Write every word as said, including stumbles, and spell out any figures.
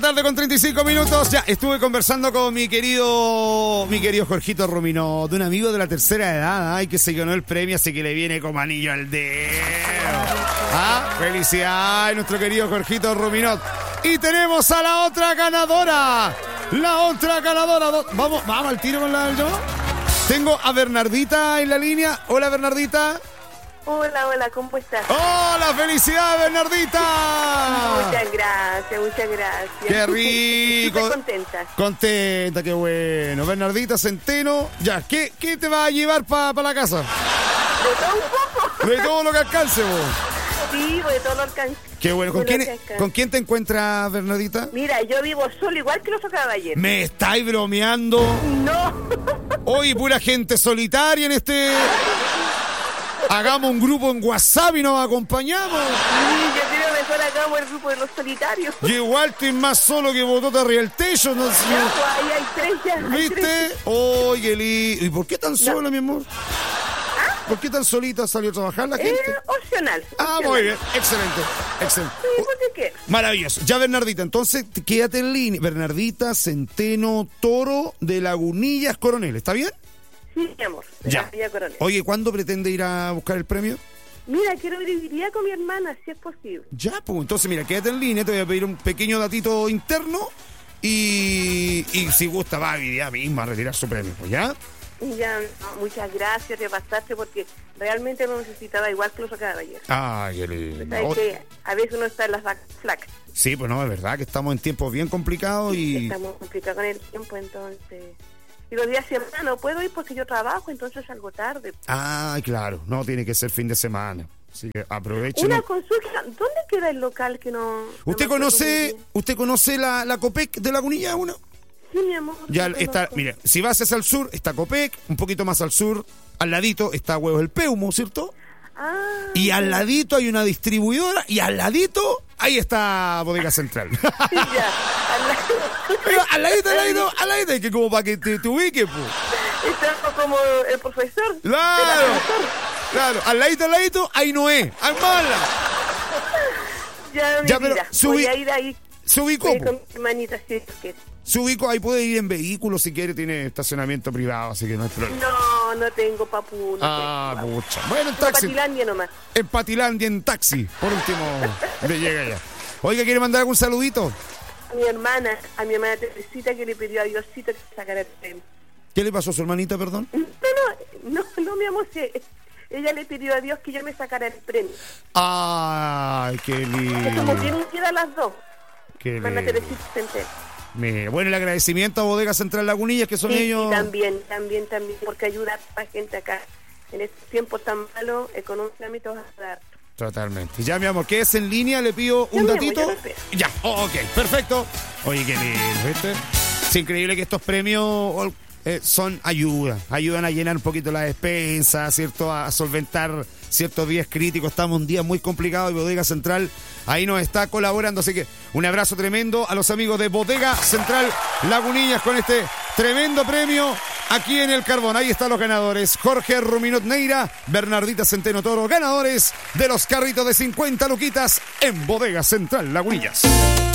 Tarde con treinta y cinco minutos. Ya estuve conversando con mi querido mi querido Jorgito Ruminot, un amigo de la tercera edad, ay, que se ganó el premio, así que le viene como anillo al dedo. ¿Ah? Felicidades, nuestro querido Jorgito Ruminot. Y tenemos a la otra ganadora. La otra ganadora. Vamos, vamos al tiro con la del yo. Tengo a Bernardita en la línea. Hola, Bernardita. Hola, hola, ¿cómo estás? ¡Hola, felicidades, Bernardita! Muchas gracias, muchas gracias. ¡Qué rico! Estoy contenta. Contenta, qué bueno. Bernardita Centeno, ya, ¿qué, qué te va a llevar para pa la casa? De todo un poco. De todo lo que alcance, vos. Sí, de todo lo alcance. Qué bueno. ¿Con quién, ¿Con quién te encuentras, Bernardita? Mira, yo vivo solo, igual que los caballeros. ¿Me estáis bromeando? No. Hoy pura gente solitaria en este... Hagamos un grupo en WhatsApp y nos acompañamos. Sí, yo creo que mejor hagamos el grupo de los solitarios. Yo igual estoy más solo que Botota Real Techo. No sé. Ya, pues, ahí hay tres ya. ¿Viste? Oye, Eli. ¿Y por qué tan sola, no. mi amor? ¿Ah? ¿Por qué tan solita salió a trabajar la gente? Eh, opcional. Ah, opcional. muy bien. Excelente. Excelente. Sí, ¿por qué qué? Maravilloso. Ya, Bernardita, entonces quédate en línea. Bernardita Centeno Toro de Lagunillas Coronel. ¿Está bien? Sí, mi amor. Ya. Oye, ¿cuándo pretende ir a buscar el premio? Mira, quiero ir día con mi hermana, si es posible. Ya, pues entonces, mira, quédate en línea, te voy a pedir un pequeño datito interno y, y si gusta va hoy día misma a retirar su premio, pues, ¿ya? Ya, no, muchas gracias, te pasaste porque realmente lo necesitaba igual que los caballeros. Ay, qué lindo. ¿Sabes que a veces uno está en las vacas flacas? Sí, pues no, es verdad que estamos en tiempos bien complicados y... Estamos complicados con el tiempo, entonces... Y los días de semana no puedo ir porque yo trabajo, entonces salgo tarde. Ah, claro, no, tiene que ser fin de semana. Así que aprovechen. Una consulta, ¿dónde queda el local que no... ¿Usted no conoce usted conoce la, la Copec de Lagunilla uno? Sí, mi amor. Ya está, mira, si vas hacia el sur, está Copec, un poquito más al sur, al ladito está Huevos del Peumo, ¿cierto? Ah. Y al ladito hay una distribuidora y al ladito ahí está Bodega Central. Sí, ya. Al, la... al ladito, al ladito, al ladito, que como para que te, te ubiques, pues. Estamos como el profesor. Claro, claro, al ladito, al ladito, ahí no es, hay mala. Ya, mi ya, vida, pero subi... voy a ir ahí. Se ubicó, con mi hermanita, sí, que... Se ubicó, ahí puede ir en vehículo si quiere, tiene estacionamiento privado, así que no hay problema. No, no tengo papu. No ah, tengo, pucha. Bueno, en taxi. En Patilandia nomás. En Patilandia, en taxi. Por último, le llega ya. Oiga, ¿quiere mandar algún saludito? A mi hermana, a mi hermana Teresita, que le pidió a Diosito que sacara el premio. ¿Qué le pasó a su hermanita, perdón? No, no, no, no, mi amor, sí. Ella le pidió a Dios que yo me sacara el premio. Ay, qué lindo. Que como tienen que ir a las dos. Qué lindo. Hermana Teresita se entera. Me... Bueno, el agradecimiento a Bodega Central Lagunillas, que son sí, ellos... Sí, también, también, también, porque ayuda a la gente acá. En estos tiempos tan malos, económicamente vas a dar. Totalmente. Ya, mi amor, que es en línea, le pido un ya datito. Mismo, ya, oh, ok, perfecto. Oye, qué lindo, ¿viste? Es increíble que estos premios eh, son ayuda, ayudan a llenar un poquito la despensa, ¿cierto? A solventar ciertos días críticos. Estamos un día muy complicado y Bodega Central ahí nos está colaborando. Así que un abrazo tremendo a los amigos de Bodega Central Lagunillas con este tremendo premio aquí en el Carbón. Ahí están los ganadores. Jorge Ruminot Neira, Bernardita Centeno Toro, ganadores de los carritos de cincuenta luquitas en Bodega Central Lagunillas.